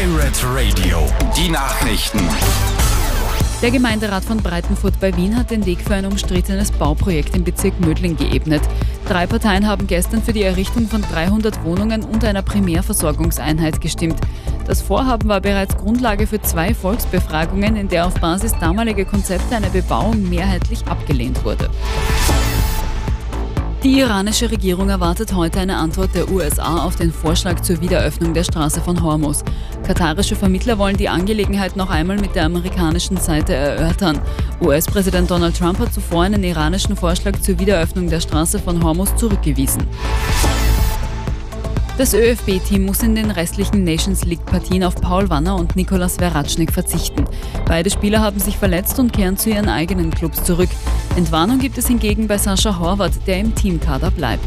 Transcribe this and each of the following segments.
Pirate Radio, die Nachrichten. Der Gemeinderat von Breitenfurt bei Wien hat den Weg für ein umstrittenes Bauprojekt im Bezirk Mödling geebnet. 3 Parteien haben gestern für die Errichtung von 300 Wohnungen und einer Primärversorgungseinheit gestimmt. Das Vorhaben war bereits Grundlage für 2 Volksbefragungen, in der auf Basis damaliger Konzepte eine Bebauung mehrheitlich abgelehnt wurde. Die iranische Regierung erwartet heute eine Antwort der USA auf den Vorschlag zur Wiederöffnung der Straße von Hormuz. Katarische Vermittler wollen die Angelegenheit noch einmal mit der amerikanischen Seite erörtern. US-Präsident Donald Trump hat zuvor einen iranischen Vorschlag zur Wiederöffnung der Straße von Hormuz zurückgewiesen. Das ÖFB-Team muss in den restlichen Nations League-Partien auf Paul Wanner und Nikolas Veratschnik verzichten. Beide Spieler haben sich verletzt und kehren zu ihren eigenen Clubs zurück. Entwarnung gibt es hingegen bei Sascha Horvath, der im Teamkader bleibt.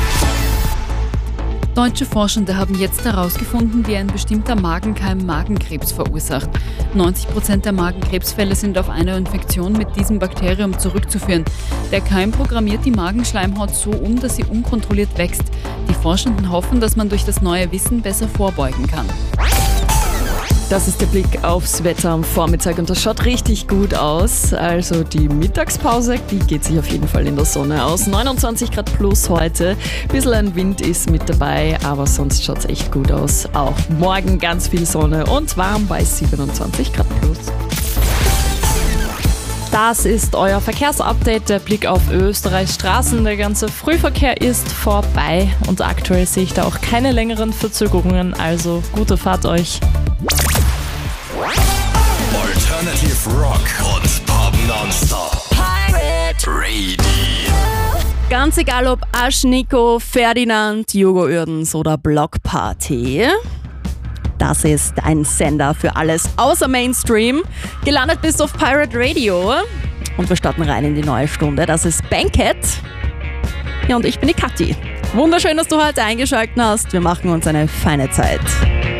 Deutsche Forschende haben jetzt herausgefunden, wie ein bestimmter Magenkeim Magenkrebs verursacht. 90% der Magenkrebsfälle sind auf eine Infektion mit diesem Bakterium zurückzuführen. Der Keim programmiert die Magenschleimhaut so um, dass sie unkontrolliert wächst. Die Forschenden hoffen, dass man durch das neue Wissen besser vorbeugen kann. Das ist der Blick aufs Wetter am Vormittag und das schaut richtig gut aus. Also die Mittagspause, die geht sich auf jeden Fall in der Sonne aus. 29 Grad plus heute. Ein bisschen ein Wind ist mit dabei, aber sonst schaut es echt gut aus. Auch morgen ganz viel Sonne und warm bei 27 Grad plus. Das ist euer Verkehrsupdate, der Blick auf Österreichs Straßen. Der ganze Frühverkehr ist vorbei und aktuell sehe ich da auch keine längeren Verzögerungen, also gute Fahrt euch. Alternative Rock und Pop nonstop. Pirate Radio. Ganz egal ob Aschniko, Ferdinand, Jogo Ördens oder Blockparty. Das ist ein Sender für alles außer Mainstream. Gelandet bist du auf Pirate Radio. Und wir starten rein in die neue Stunde. Das ist Banket. Ja, und ich bin die Kathi. Wunderschön, dass du heute eingeschaltet hast. Wir machen uns eine feine Zeit.